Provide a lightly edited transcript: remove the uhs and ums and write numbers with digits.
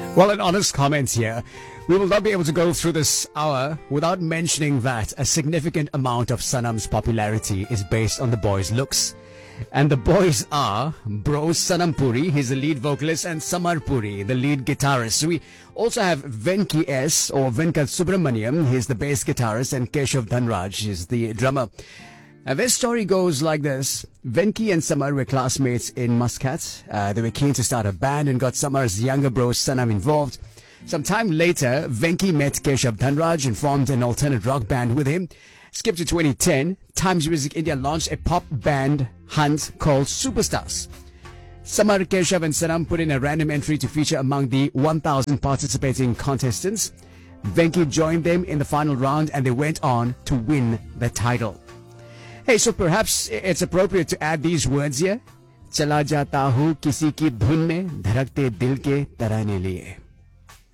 Well, an honest comment here. We will not be able to go through this hour without mentioning that a significant amount of Sanam's popularity is based on the boys' looks. And the boys are Bro Sanam Puri, he's the lead vocalist, and Samar Puri, the lead guitarist. We also have Venki S. or Venkat Subramaniam, he's the bass guitarist, and Keshav Dhanraj is the drummer. And this story goes like this. Venki and Samar were classmates in Muscat. They were keen to start a band and got Samar's younger bro Sanam involved. Some time later, Venki met Keshav Dhanraj and formed an alternate rock band with him. Skip to 2010, Times Music India launched a pop band hunt called Superstars. Samar, Keshav and Sanam put in a random entry to feature among the 1,000 participating contestants. Venki joined them in the final round and they went on to win the title. Hey, so perhaps it's appropriate to add these words here. चला जाता हूँ किसी की धुन में धड़कते दिल के तराने लिए.